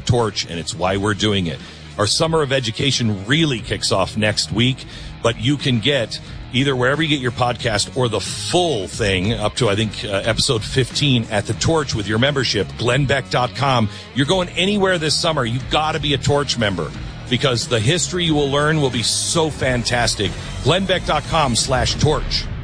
Torch, and it's why we're doing it. Our summer of education really kicks off next week, but you can get either wherever you get your podcast or the full thing up to, I think, episode 15 at the Torch with your membership, glennbeck.com. You're going anywhere this summer. You've got to be a Torch member because the history you will learn will be so fantastic. glennbeck.com/torch.